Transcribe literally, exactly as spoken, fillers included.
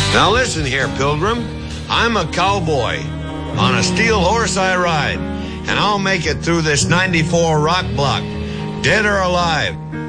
Now listen here, Pilgrim. I'm a cowboy. On a steel horse I ride, and I'll make it through this ninety-four rock block, dead or alive.